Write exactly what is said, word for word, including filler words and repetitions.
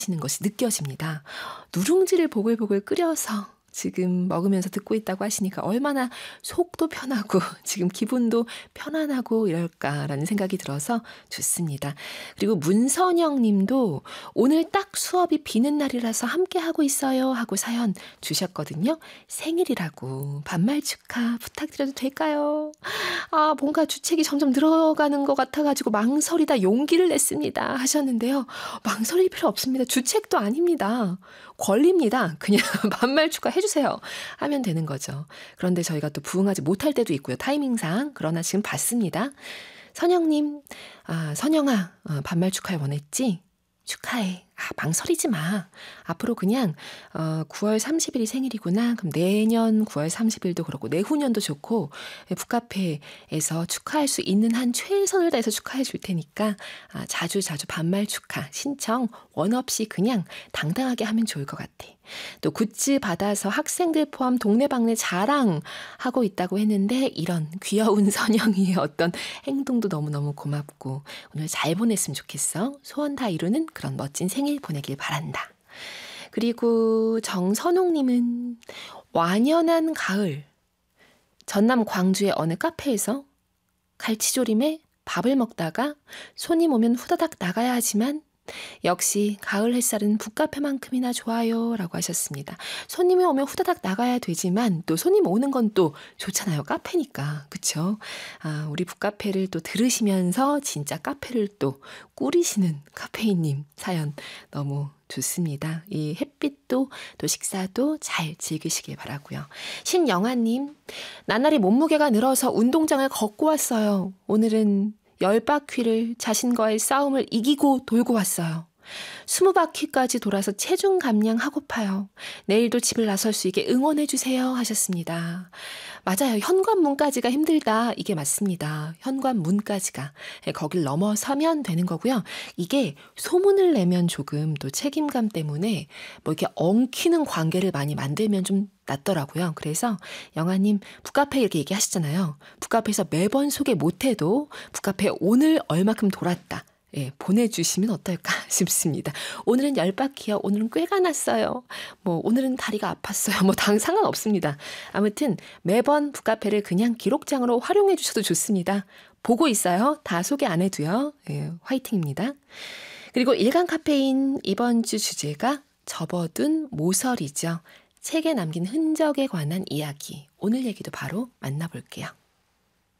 시는 것이 느껴집니다. 누룽지를 보글보글 끓여서 지금 먹으면서 듣고 있다고 하시니까 얼마나 속도 편하고 지금 기분도 편안하고 이럴까라는 생각이 들어서 좋습니다. 그리고 문선영 님도 오늘 딱 수업이 비는 날이라서 함께 하고 있어요 하고 사연 주셨거든요. 생일이라고 반말 축하 부탁드려도 될까요? 아, 뭔가 주책이 점점 늘어가는 것 같아가지고 망설이다 용기를 냈습니다 하셨는데요. 망설일 필요 없습니다. 주책도 아닙니다. 권리입니다. 그냥 반말 축하해주세요 하면 되는 거죠. 그런데 저희가 또 부응하지 못할 때도 있고요. 타이밍상. 그러나 지금 봤습니다. 선영님, 아, 선영아, 어, 반말 축하해 원했지? 축하해. 아, 망설이지 마. 앞으로 그냥 어, 구월 삼십일이 생일이구나. 그럼 내년 구월 삼십일도 그렇고 내후년도 좋고 북카페에서 축하할 수 있는 한 최선을 다해서 축하해 줄 테니까 아, 자주 자주 반말 축하 신청 원 없이 그냥 당당하게 하면 좋을 것 같아. 또 굿즈 받아서 학생들 포함 동네방네 자랑하고 있다고 했는데 이런 귀여운 선영이의 어떤 행동도 너무너무 고맙고 오늘 잘 보냈으면 좋겠어. 소원 다 이루는 그런 멋진 생일 보내길 바란다. 그리고 정선홍님은 완연한 가을 전남 광주의 어느 카페에서 갈치조림에 밥을 먹다가 손님 오면 후다닥 나가야 하지만 역시 가을 햇살은 북카페만큼이나 좋아요 라고 하셨습니다. 손님이 오면 후다닥 나가야 되지만 또 손님 오는 건 또 좋잖아요. 카페니까. 그쵸? 아, 우리 북카페를 또 들으시면서 진짜 카페를 또 꾸리시는 카페인님 사연 너무 좋습니다. 이 햇빛도 또 식사도 잘 즐기시길 바라고요. 신영아님, 나날이 몸무게가 늘어서 운동장을 걷고 왔어요. 오늘은 열 바퀴를 자신과의 싸움을 이기고 돌고 왔어요. 스무 바퀴까지 돌아서 체중 감량하고파요. 내일도 집을 나설 수 있게 응원해주세요 하셨습니다. 맞아요. 현관문까지가 힘들다. 이게 맞습니다. 현관문까지가. 거길 넘어서면 되는 거고요. 이게 소문을 내면 조금 또 책임감 때문에 뭐 이렇게 엉키는 관계를 많이 만들면 좀 낫더라고요. 그래서 영아님 북카페 이렇게 얘기하시잖아요. 북카페에서 매번 소개 못해도 북카페 오늘 얼마큼 돌았다. 예, 보내주시면 어떨까 싶습니다. 오늘은 열 바퀴요. 오늘은 꾀가 났어요. 뭐 오늘은 다리가 아팠어요. 뭐 당 상관없습니다. 아무튼 매번 북카페를 그냥 기록장으로 활용해 주셔도 좋습니다. 보고 있어요. 다 소개 안 해도요. 예, 화이팅입니다. 그리고 일간 카페인 이번 주 주제가 접어둔 모서리죠. 책에 남긴 흔적에 관한 이야기. 오늘 얘기도 바로 만나볼게요.